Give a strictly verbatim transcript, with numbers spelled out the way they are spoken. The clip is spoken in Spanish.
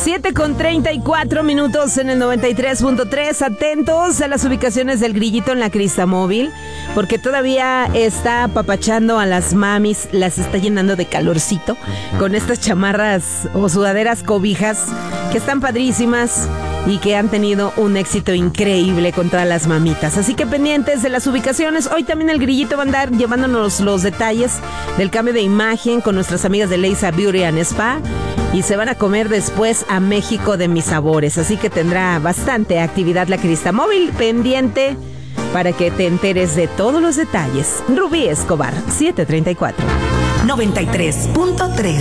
siete con treinta y cuatro minutos en el noventa y tres punto tres. Atentos a las ubicaciones del Grillito en la Cristamóvil, porque todavía está apapachando a las mamis, las está llenando de calorcito con estas chamarras o sudaderas cobijas que están padrísimas y que han tenido un éxito increíble con todas las mamitas. Así que pendientes de las ubicaciones. Hoy también el Grillito va a andar llevándonos los detalles del cambio de imagen con nuestras amigas de Leisa Beauty and Spa. Y se van a comer después a México de mis sabores. Así que tendrá bastante actividad la Cristamóvil. Pendiente para que te enteres de todos los detalles. Rubí Escobar, siete treinta y cuatro. noventa y tres punto tres.